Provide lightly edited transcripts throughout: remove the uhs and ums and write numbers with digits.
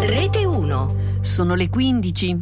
Rete 1. Sono le 15.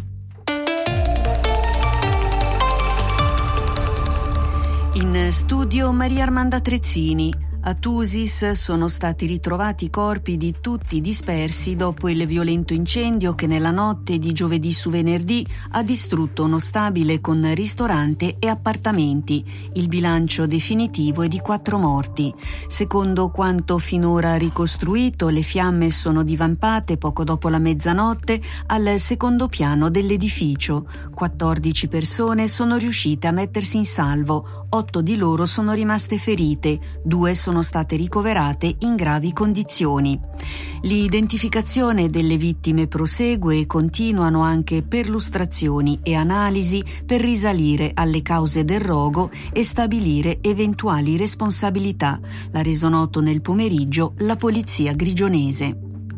In studio Maria Armanda Trezzini. A Tusis sono stati ritrovati i corpi di tutti dispersi dopo il violento incendio che nella notte di giovedì su venerdì ha distrutto uno stabile con ristorante e appartamenti. Il bilancio definitivo è di 4 morti. Secondo quanto finora ricostruito, le fiamme sono divampate poco dopo la mezzanotte al secondo piano dell'edificio. 14 persone sono riuscite a mettersi in salvo, 8 di loro sono rimaste ferite, 2 sono state ricoverate in gravi condizioni. L'identificazione delle vittime prosegue e continuano anche perlustrazioni e analisi per risalire alle cause del rogo e stabilire eventuali responsabilità. L'ha reso noto nel pomeriggio la polizia grigionese.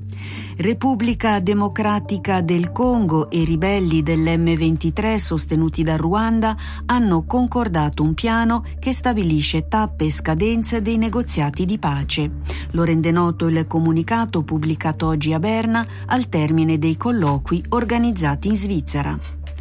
Repubblica Democratica del Congo e ribelli dell'M23 sostenuti dal Ruanda hanno concordato un piano che stabilisce tappe e scadenze dei negoziati di pace. Lo rende noto il comunicato pubblicato oggi a Berna al termine dei colloqui organizzati in Svizzera.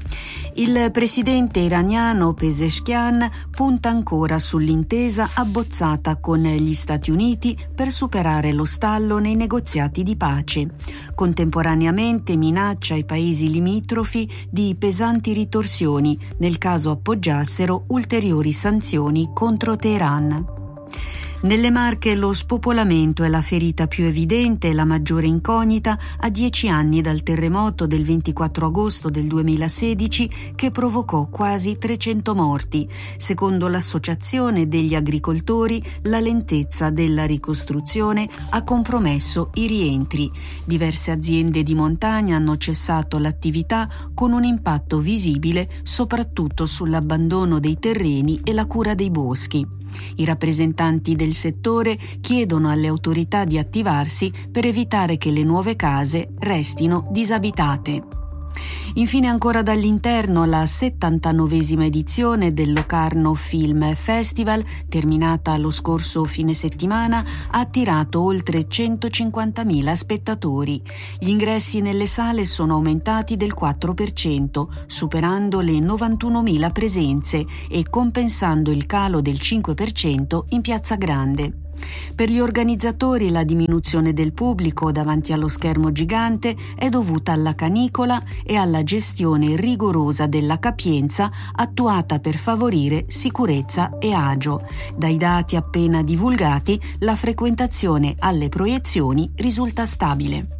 Il presidente iraniano Pezeshkian punta ancora sull'intesa abbozzata con gli Stati Uniti per superare lo stallo nei negoziati di pace. Contemporaneamente minaccia i paesi limitrofi di pesanti ritorsioni nel caso appoggiassero ulteriori sanzioni contro Teheran. Nelle Marche lo spopolamento è la ferita più evidente e la maggiore incognita a 10 anni dal terremoto del 24 agosto del 2016 che provocò quasi 300 morti. Secondo l'Associazione degli agricoltori, la lentezza della ricostruzione ha compromesso i rientri. Diverse aziende di montagna hanno cessato l'attività con un impatto visibile soprattutto sull'abbandono dei terreni e la cura dei boschi. I rappresentanti del settore chiedono alle autorità di attivarsi per evitare che le nuove case restino disabitate. Infine ancora dall'interno la 79esima edizione del Locarno Film Festival, terminata lo scorso fine settimana, ha attirato oltre 150.000 spettatori. Gli ingressi nelle sale sono aumentati del 4%, superando le 91.000 presenze e compensando il calo del 5% in Piazza Grande. Per gli organizzatori la diminuzione del pubblico davanti allo schermo gigante è dovuta alla canicola e alla gestione rigorosa della capienza attuata per favorire sicurezza e agio. Dai dati appena divulgati, la frequentazione alle proiezioni risulta stabile.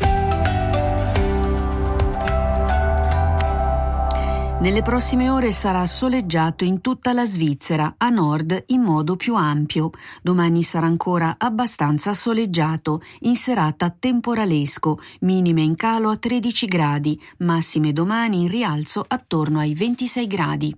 Nelle prossime ore sarà soleggiato in tutta la Svizzera, a nord in modo più ampio. Domani sarà ancora abbastanza soleggiato, in serata temporalesco, minime in calo a 13 gradi, massime domani in rialzo attorno ai 26 gradi.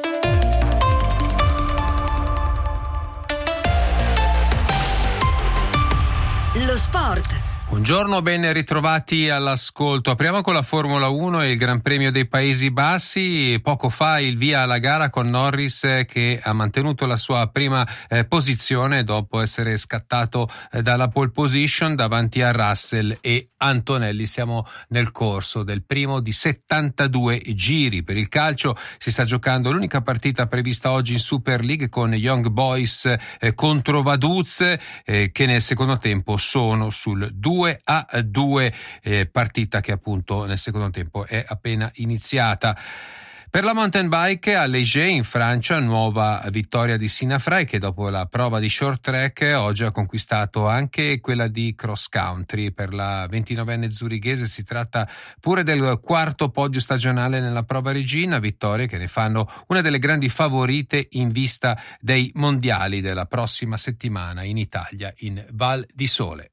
Lo sport. Buongiorno, ben ritrovati all'ascolto. Apriamo con la Formula 1 e il Gran Premio dei Paesi Bassi. Poco fa il via alla gara con Norris che ha mantenuto la sua prima posizione dopo essere scattato dalla pole position davanti a Russell e Antonelli. Siamo nel corso del primo di 72 giri. Per il calcio si sta giocando l'unica partita prevista oggi in Super League con Young Boys contro Vaduz che nel secondo tempo sono sul 2-2, partita che appunto nel secondo tempo è appena iniziata. Per la mountain bike a Léger in Francia, nuova vittoria di Sina Frey che dopo la prova di short track oggi ha conquistato anche quella di cross country. Per la 29enne zurighese si tratta pure del quarto podio stagionale nella prova regina, vittorie che ne fanno una delle grandi favorite in vista dei mondiali della prossima settimana in Italia in Val di Sole.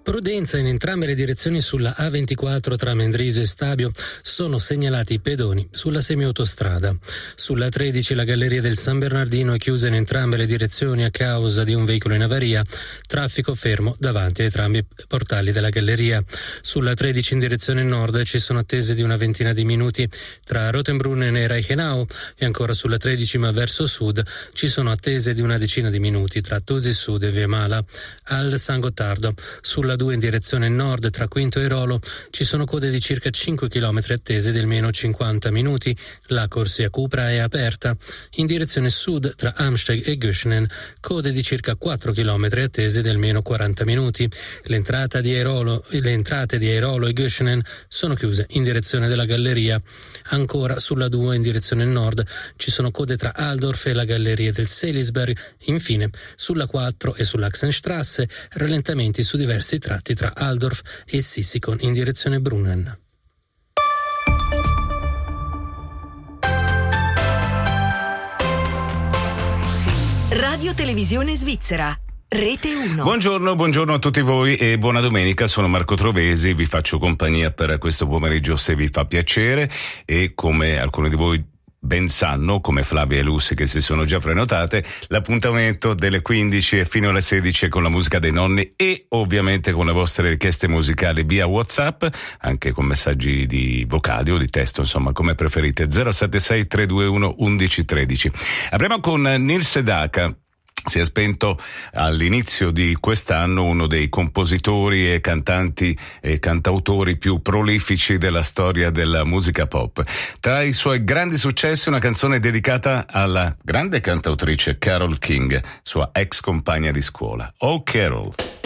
Prudenza in entrambe le direzioni sulla A24 tra Mendrisio e Stabio, sono segnalati i pedoni sulla semiautostrada. Sulla 13 la galleria del San Bernardino è chiusa in entrambe le direzioni a causa di un veicolo in avaria, traffico fermo davanti ai entrambi i portali della galleria. Sulla 13 in direzione nord ci sono attese di una ventina di minuti tra Rotenbrunnen e Reichenau, e ancora sulla 13 ma verso sud ci sono attese di una decina di minuti tra Tusi Sud e Via Mala. Al San Gottardo, sulla 2 in direzione nord tra Quinto e Rolo ci sono code di circa 5 km attese di almeno 50 minuti. La corsia Cupra è aperta. In direzione sud tra Amsteg e Göschenen code di circa 4 km attese di almeno 40 minuti. Le entrate di Airolo e Göschenen sono chiuse in direzione della galleria. Ancora sulla 2 in direzione nord ci sono code tra Altdorf e la galleria del Selisberg. Infine sulla 4 e sull'Axenstrasse rallentamenti su diversi tratti tra Altdorf e Sissikon in direzione Brunnen. Radio Televisione Svizzera. Rete 1. Buongiorno a tutti voi e buona domenica. Sono Marco Trovesi, vi faccio compagnia per questo pomeriggio se vi fa piacere, e come alcuni di voi ben sanno, come Flavia e Lucy che si sono già prenotate, l'appuntamento delle 15 e fino alle 16 con la musica dei nonni e ovviamente con le vostre richieste musicali via WhatsApp, anche con messaggi di vocali o di testo, insomma come preferite. 076 321 1113. Apriamo con Nils Sedaka. Si è spento all'inizio di quest'anno uno dei compositori e cantanti e cantautori più prolifici della storia della musica pop. Tra i suoi grandi successi una canzone dedicata alla grande cantautrice Carole King, sua ex compagna di scuola. Oh Carole.